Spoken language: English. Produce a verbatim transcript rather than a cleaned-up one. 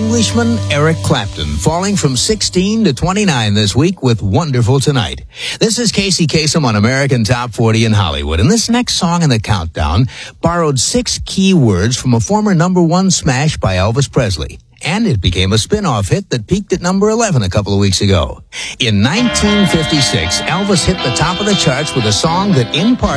Englishman Eric Clapton, falling from sixteen to twenty-nine this week with Wonderful Tonight. This is Casey Kasem on American Top forty in Hollywood, and this next song in the countdown borrowed six key words from a former number one smash by Elvis Presley. And it became a spin-off hit that peaked at number eleven a couple of weeks ago. In nineteen fifty-six, Elvis hit the top of the charts with a song that in part